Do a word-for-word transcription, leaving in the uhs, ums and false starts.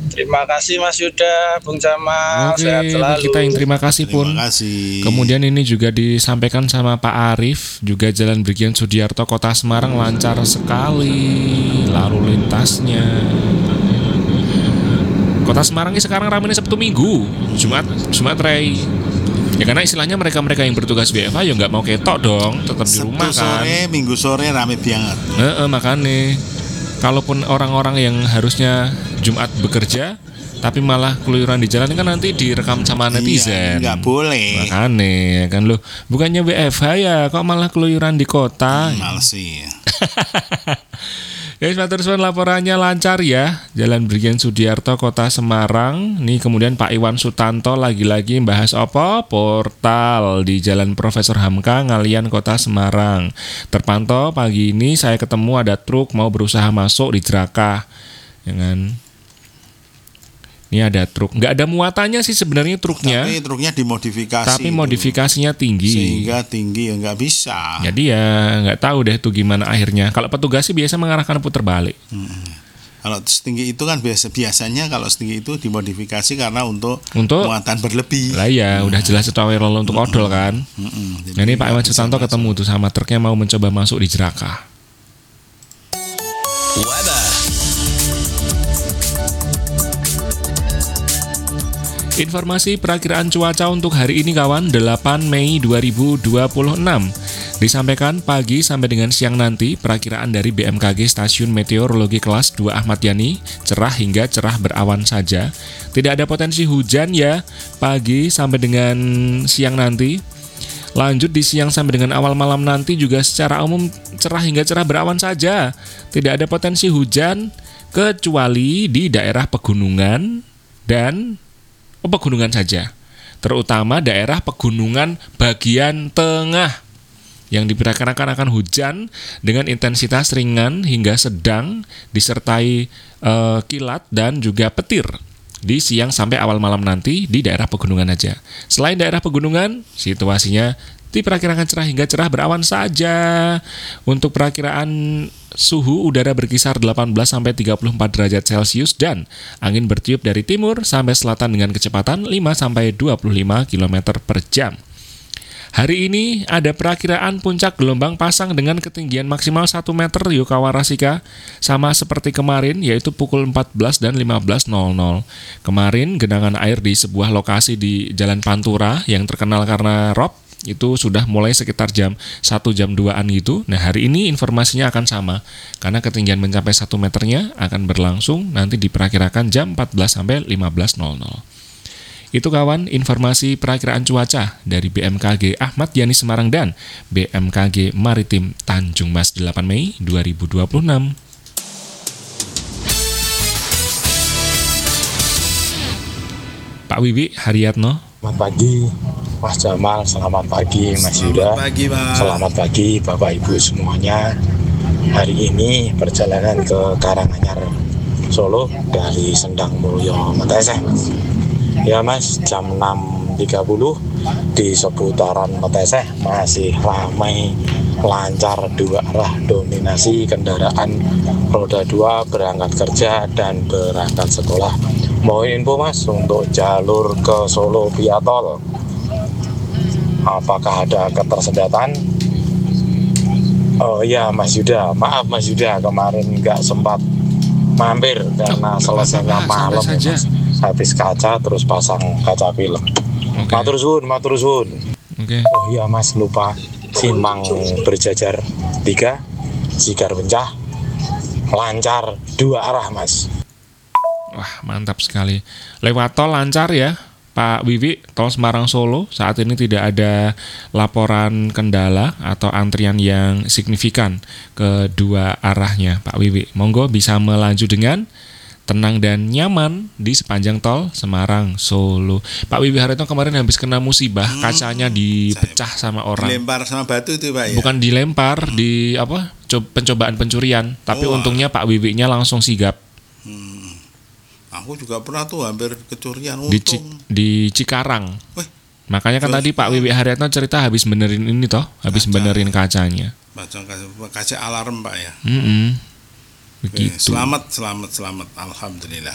Terima kasih Mas Yuda, Bung Jamal, Oke, sehat selalu. kita yang terima kasih pun. Terima kasih. Kemudian ini juga disampaikan sama Pak Arif, juga Jalan Brigjen Sudiarto Kota Semarang lancar sekali lalu lintasnya. Kota Semarang ini sekarang ramainya Sabtu Minggu, Jumat, Jumat Rey. Ya karena istilahnya mereka-mereka yang bertugas W F H ya nggak mau ketok dong, tetap di rumah Sabtu kan. sore, Minggu sore rame banget. Heeh, makanya kalaupun orang-orang yang harusnya Jumat bekerja tapi malah keluyuran di jalan kan nanti direkam sama netizen. Iya, nggak boleh. Makanya kan lo bukannya W F H ya kok malah keluyuran di kota. Hmm, males sih. Ya, Pak Tersuan laporannya lancar ya. Jalan Brigjen Sudiarto Kota Semarang. Nih kemudian Pak Iwan Sutanto lagi-lagi membahas apa? Portal di Jalan Profesor Hamka Ngalian Kota Semarang. Terpantau pagi ini saya ketemu ada truk mau berusaha masuk di Jerakah. Ya kan? Ini ada truk, nggak ada muatannya sih sebenarnya truknya. Tapi truknya dimodifikasi. Tapi modifikasinya itu. tinggi. Sehingga tinggi ya nggak bisa. Jadi ya nggak tahu deh tuh gimana akhirnya. Kalau petugas sih biasa mengarahkan putar balik. Hmm. Kalau setinggi itu kan biasa biasanya kalau setinggi itu dimodifikasi karena untuk, untuk muatan berlebih. Lah ya, hmm. udah jelas itu awal untuk odol kan. Hmm. Nah, ini Pak Iwan Sutanto ketemu tuh sama truknya mau mencoba masuk di Jerakah. Informasi perakiraan cuaca untuk hari ini kawan, delapan Mei dua ribu dua puluh enam. Disampaikan pagi sampai dengan siang nanti, perakiraan dari B M K G Stasiun Meteorologi Kelas dua Ahmad Yani, cerah hingga cerah berawan saja. Tidak ada potensi hujan ya, pagi sampai dengan siang nanti. Lanjut di siang sampai dengan awal malam nanti juga secara umum cerah hingga cerah berawan saja. Tidak ada potensi hujan, kecuali di daerah pegunungan dan oh, pegunungan saja, terutama daerah pegunungan bagian tengah yang diperkirakan akan hujan dengan intensitas ringan hingga sedang disertai uh, kilat dan juga petir di siang sampai awal malam nanti di daerah pegunungan aja. Selain daerah pegunungan, situasinya diperkirakan cerah hingga cerah berawan saja. Untuk perakiraan suhu udara berkisar delapan belas sampai tiga puluh empat derajat Celcius dan angin bertiup dari timur sampai selatan dengan kecepatan lima sampai dua puluh lima kilometer per jam. Hari ini ada perakiraan puncak gelombang pasang dengan ketinggian maksimal satu meter Yokawarasika, sama seperti kemarin yaitu pukul empat belas dan lima belas nol nol. Kemarin genangan air di sebuah lokasi di Jalan Pantura yang terkenal karena rob itu sudah mulai sekitar jam satu jam duaan gitu. Nah, hari ini informasinya akan sama karena ketinggian mencapai satu meternya akan berlangsung nanti diperkirakan jam empat belas sampai lima belas nol nol. Itu kawan informasi perakiraan cuaca dari B M K G Ahmad Yani Semarang dan B M K G Maritim Tanjung Mas delapan Mei dua ribu dua puluh enam. Pak Wiwi Haryatno. Selamat pagi Mas Jamal, selamat pagi Mas Yuda. Selamat pagi Pak. Selamat pagi Bapak Ibu semuanya. Hari ini perjalanan ke Karanganyar Solo dari Sendang Mulyo Meteseh. Ya Mas, jam enam tiga puluh di seputaran Meteseh masih ramai, lancar dua arah, dominasi kendaraan roda dua berangkat kerja dan berangkat sekolah. Mohon info Mas untuk jalur ke Solo via tol. Apakah ada ketersediaan? Oh iya Mas Yuda, maaf Mas Yuda kemarin nggak sempat mampir karena oh, selesainya malam ya, Mas. Habis kaca terus pasang kaca film. Okay. Matur suwun, matur suwun. Okay. Oh iya Mas, lupa Simang berjajar tiga, Sigar Bencah, lancar dua arah Mas. Wah, mantap sekali. Lewat tol lancar ya Pak Wiwi, tol Semarang Solo saat ini tidak ada laporan kendala atau antrian yang signifikan kedua arahnya Pak Wiwi. Monggo bisa melaju dengan tenang dan nyaman di sepanjang tol Semarang Solo. Pak Wiwi Haryatno kemarin habis kena musibah, hmm, kacanya dipecah sama orang. Dilempar sama batu itu Pak ya? Bukan dilempar, hmm. di apa? pencobaan pencurian, tapi oh, untungnya Pak Wiwi-nya langsung sigap. Hmm. Aku juga pernah tuh hampir kecurian untung. Di, Ci, di Cikarang. Weh, makanya kan tadi Pak Wiwi Haryatno cerita habis benerin ini toh, habis kaca, benerin kacanya. Kaca, kaca alarm Pak ya. Mm-mm. Begitu. Oke, selamat, selamat, selamat. Alhamdulillah.